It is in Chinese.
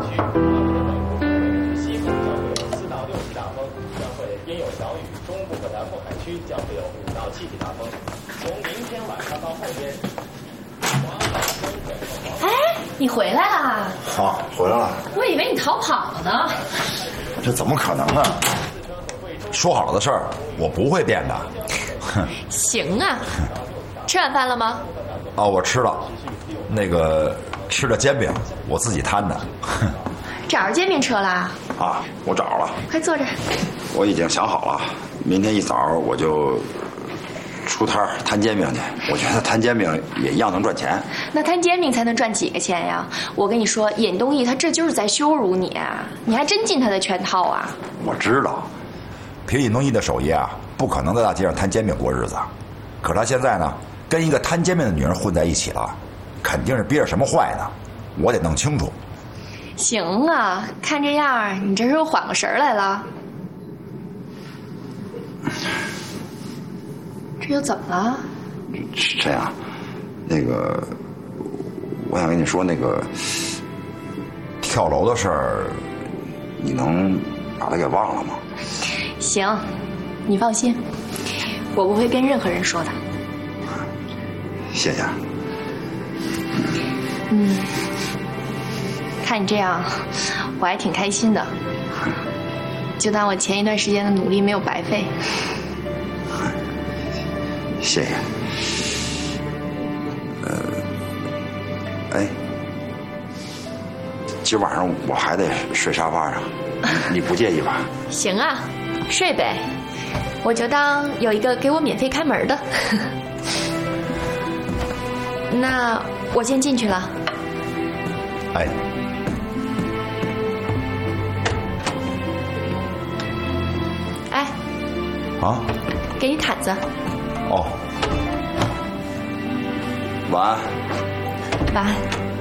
区，西部将会有4到6级大风，将会阴有小雨；中部和南部海区将会有5到7级大风。从明天晚上到后天， 哎，你回来啦？ 好，回来了。 我以为你逃跑了呢。 这怎么可能啊？说好了的事儿，我不会变的。哼。 行啊，吃晚饭了吗？ 哦，我吃了，那个吃的煎饼，我自己摊的。哼。 找着煎饼车啦？ 啊，我找着了。 快坐这儿。 我已经想好了，明天一早我就出摊摊煎饼去。我觉得摊煎饼也一样能赚钱。 那摊煎饼才能赚几个钱呀？我跟你说，尹东义他这就是在羞辱你啊！你还真进他的圈套啊？ 我知道，凭尹东义的手艺啊，不可能在大街上摊煎饼过日子。可是他现在呢，跟一个摊煎饼的女人混在一起了，肯定是憋着什么坏呢。我得弄清楚。 行啊，看这样，你这是又缓过神来了。这又怎么了？ 这样，那个，我想跟你说那个跳楼的事儿，你能把它给忘了吗？ 行，你放心，我不会跟任何人说的。 谢谢。 看你这样，我还挺开心的，就当我前一段时间的努力没有白费。 谢谢。哎，今晚上我还得睡沙发上，你不介意吧？ 行啊，睡呗，我就当有一个给我免费看门的。那我先进去了。 哎。 哎。 啊？ 给你毯子。 哦。晚安。 晚安。